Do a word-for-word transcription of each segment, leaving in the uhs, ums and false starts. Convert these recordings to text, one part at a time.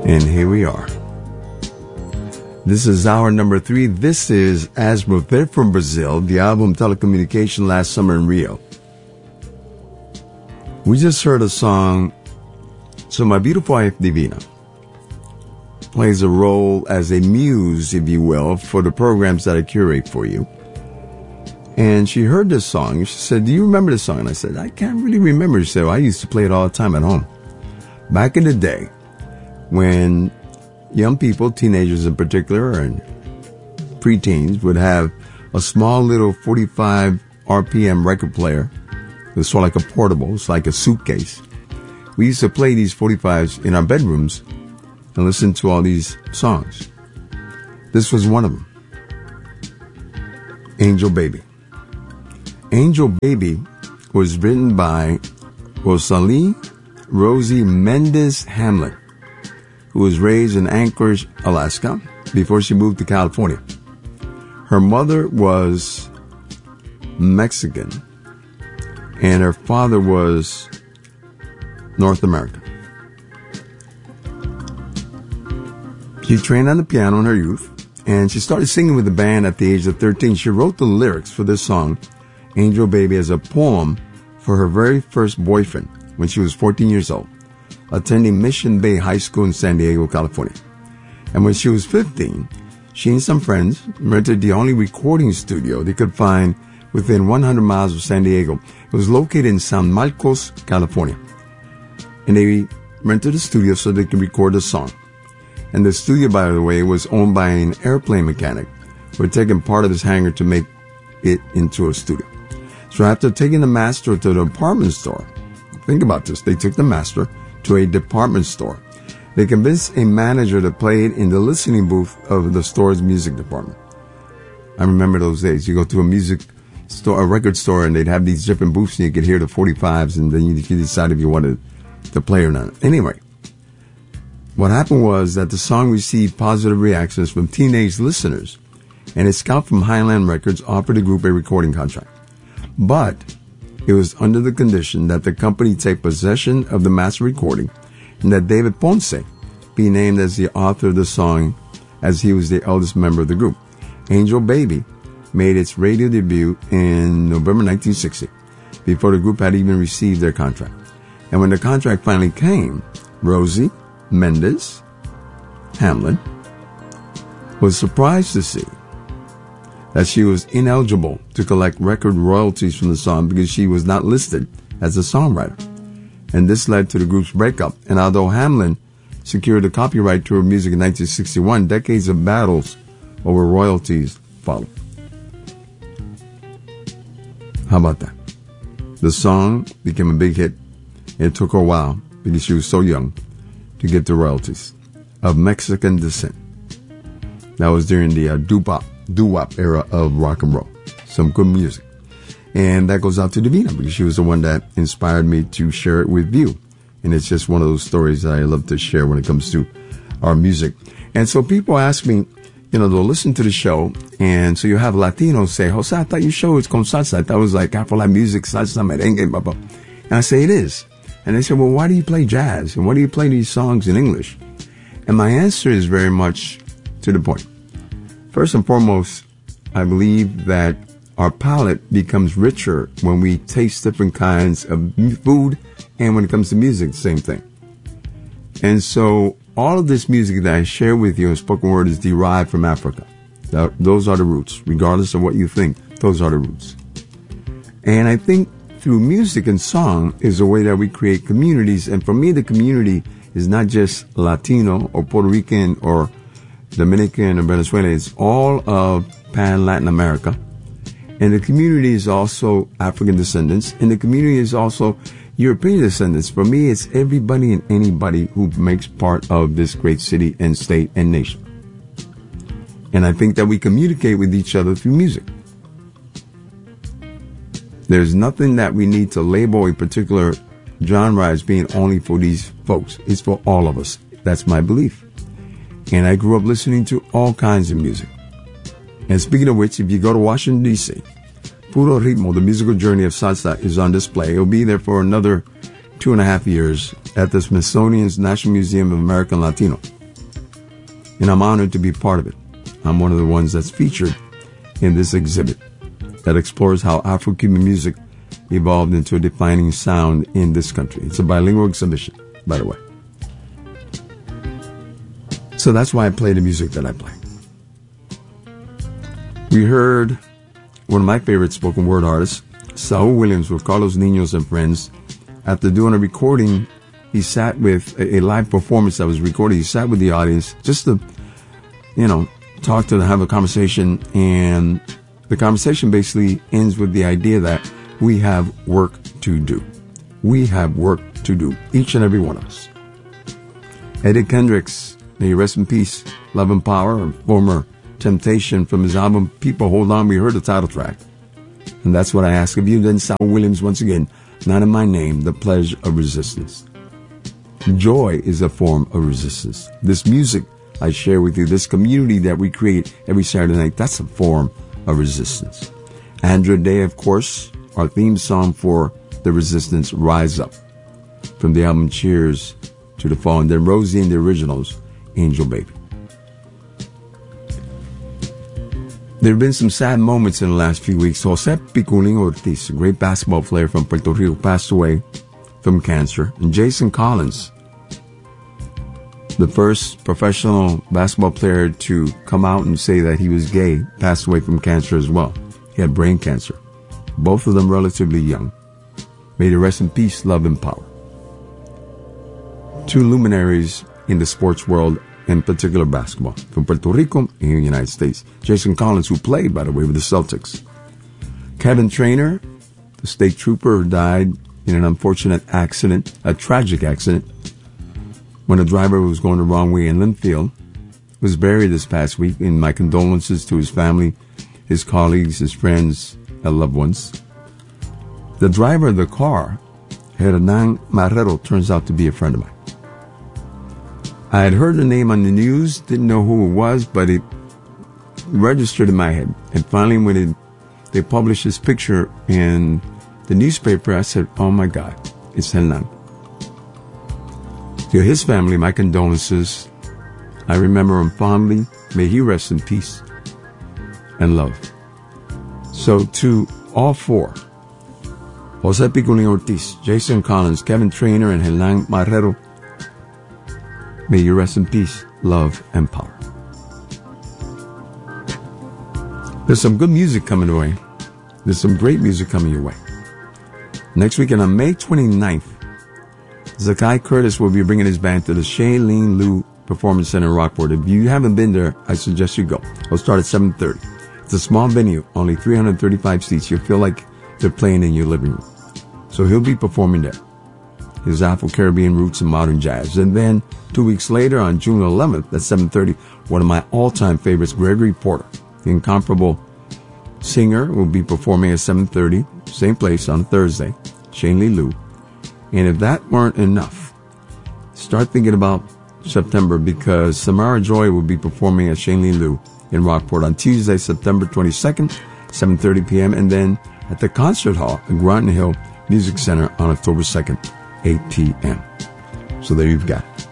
And here we are. This is hour number three. This is Azimuth. They're from Brazil. The album Telecommunication last summer in Rio. We just heard a song. So my beautiful wife, Divina, plays a role as a muse, if you will, for the programs that I curate for you. And she heard this song. She said, do you remember this song? And I said, I can't really remember. She said, well, I used to play it all the time at home. Back in the day, when young people, teenagers in particular, and preteens would have a small little forty-five R P M record player. It was sort of like a portable. It's like a suitcase. We used to play these forty-fives in our bedrooms and listen to all these songs. This was one of them. Angel Baby. Angel Baby was written by Rosalie Rosie Mendez Hamlin, who was raised in Anchorage, Alaska, before she moved to California. Her mother was Mexican, and her father was North American. She trained on the piano in her youth, and she started singing with the band at the age of thirteen. She wrote the lyrics for this song, Angel Baby, as a poem for her very first boyfriend when she was fourteen years old, attending Mission Bay High School in San Diego, California. And when she was fifteen, she and some friends rented the only recording studio they could find within one hundred miles of San Diego. It was located in San Marcos, California. And they rented a studio so they could record a song. And the studio, by the way, was owned by an airplane mechanic who had taken part of his hangar to make it into a studio. So after taking the master to the department store, think about this, they took the master to a department store. They convinced a manager to play it in the listening booth of the store's music department. I remember those days. You go to a music store, a record store, and they'd have these different booths, and you could hear the forty-fives, and then you could decide if you wanted to play or not. Anyway, what happened was that the song received positive reactions from teenage listeners, and a scout from Highland Records offered the group a recording contract. But it was under the condition that the company take possession of the master recording and that David Ponce be named as the author of the song, as he was the eldest member of the group. Angel Baby made its radio debut in November nineteen sixty, before the group had even received their contract. And when the contract finally came, Rosie Mendez Hamlin was surprised to see that she was ineligible to collect record royalties from the song because she was not listed as a songwriter. And this led to the group's breakup. And although Hamlin secured the copyright to her music in nineteen sixty-one, decades of battles over royalties followed. How about that? The song became a big hit. It took her a while, because she was so young, to get the royalties. Of Mexican descent. That was during the uh, doo-wop, doo-wop era of rock and roll. Some good music. And that goes out to Divina, because she was the one that inspired me to share it with you. And it's just one of those stories that I love to share when it comes to our music. And so people ask me, you know, they'll listen to the show, and so you have Latinos say, Jose, I thought your show was con salsa. I thought it was like Afro-Latin music, salsa, merengue, blah, blah. And I say, it is. And they say, well, why do you play jazz? And why do you play these songs in English? And my answer is very much to the point. First and foremost, I believe that our palate becomes richer when we taste different kinds of food, and when it comes to music, the same thing. And so all of this music that I share with you in spoken word is derived from Africa. Those are the roots. Regardless of what you think, those are the roots. And I think through music and song is a way that we create communities. And for me, the community is not just Latino or Puerto Rican or Dominican or Venezuelan. It's all of Pan-Latin America. And the community is also African descendants. And the community is also European descendants. For me, it's everybody and anybody who makes part of this great city and state and nation. And I think that we communicate with each other through music. There's nothing that we need to label a particular genre as being only for these folks. It's for all of us. That's my belief. And I grew up listening to all kinds of music. And speaking of which, if you go to Washington, D C, Puro Ritmo, the musical journey of salsa, is on display. It'll be there for another two and a half years at the Smithsonian's National Museum of American Latino. and I'm honored to be part of it. I'm one of the ones that's featured in this exhibit that explores how Afro-Cuban music evolved into a defining sound in this country. It's a bilingual exhibition, by the way. So that's why I play the music that I play. We heard one of my favorite spoken word artists, Saul Williams, with Carlos Niños and friends. After doing a recording, he sat with a, a live performance that was recorded. He sat with the audience just to, you know, talk to them, have a conversation. And the conversation basically ends with the idea that we have work to do. We have work to do, each and every one of us. Eddie Kendricks, may he rest in peace, Love and Power, former Temptation, from his album People Hold On. We heard the title track. And that's what I ask of you. Then Saul Williams, once again, Not in My Name, The Pledge of Resistance. Joy is a form of resistance. This music I share with you, this community that we create every Saturday night, that's a form of resistance. Andra Day, of course, our theme song for the resistance, Rise Up, from the album Cheers to the Fall. And then Rosie and the Originals, Angel Baby. There have been some sad moments in the last few weeks. Jose Piculín Ortiz, a great basketball player from Puerto Rico, passed away from cancer. And Jason Collins, the first professional basketball player to come out and say that he was gay, passed away from cancer as well. He had brain cancer. Both of them relatively young. May they rest in peace, love, and power. Two luminaries in the sports world, in particular basketball, from Puerto Rico and here in the United States. Jason Collins, who played, by the way, with the Celtics. Kevin Trainor, the state trooper, died in an unfortunate accident, a tragic accident, when a driver was going the wrong way in Linfield. Was buried this past week. In my condolences to his family, his colleagues, his friends, and loved ones. The driver of the car, Hernan Marrero, turns out to be a friend of mine. I had heard the name on the news, didn't know who it was, but it registered in my head. And finally, when it, they published his picture in the newspaper, I said, oh my God, it's Hernan. To his family, my condolences. I remember him fondly. May he rest in peace and love. So to all four, Jose Piculín Ortiz, Jason Collins, Kevin Trainor, and Hernan Marrero, may you rest in peace, love, and power. There's some good music coming your way. There's some great music coming your way. Next weekend on May twenty-ninth, Zakai Curtis will be bringing his band to the Shailene Liu Performance Center in Rockport. If you haven't been there, I suggest you go. It'll start at seven thirty. It's a small venue, only three hundred thirty-five seats. You'll feel like they're playing in your living room. So he'll be performing there. His Afro-Caribbean roots and modern jazz. And then two weeks later, on June eleventh at seven thirty, one of my all-time favorites, Gregory Porter, the incomparable singer, will be performing at seven thirty, same place on Thursday, Shailene Liu. And if that weren't enough, start thinking about September, because Samara Joy will be performing at Shailene Liu in Rockport on Tuesday, September twenty-second, seven thirty p.m. And then at the Concert Hall at Groton Hill Music Center on October second, eight p.m. So there you've got it.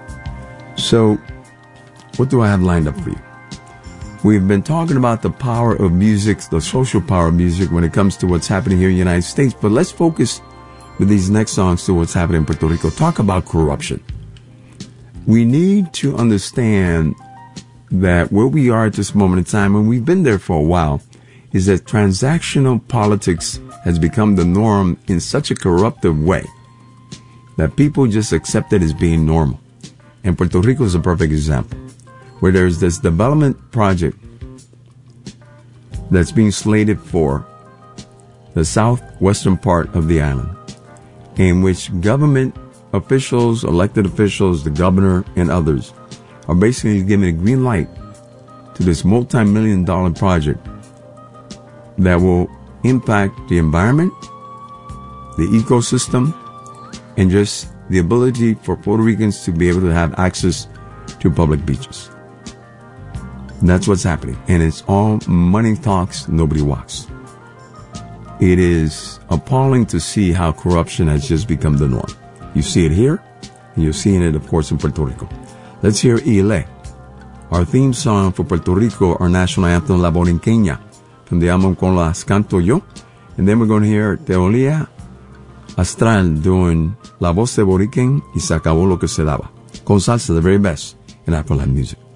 So what do I have lined up for you? We've been talking about the power of music, the social power of music when it comes to what's happening here in the United States. But let's focus with these next songs to what's happening in Puerto Rico. Talk about corruption. We need to understand that where we are at this moment in time, and we've been there for a while, is that transactional politics has become the norm in such a corruptive way that people just accept it as being normal. And Puerto Rico is a perfect example, where there's this development project that's being slated for the southwestern part of the island, in which government officials, elected officials, the governor, and others are basically giving a green light to this multi-million dollar project that will impact the environment, the ecosystem, and just the ability for Puerto Ricans to be able to have access to public beaches. And that's what's happening. And it's all money talks, nobody walks. It is appalling to see how corruption has just become the norm. You see it here, and you're seeing it, of course, in Puerto Rico. Let's hear Ile our theme song for Puerto Rico, our national anthem, La Borinqueña, from the album Con Las Canto Yo. And then we're going to hear Teolia Astral doing La Voz de Boriquen y Se Acabó Lo Que Se Daba. Con salsa, the very best in Afroland music.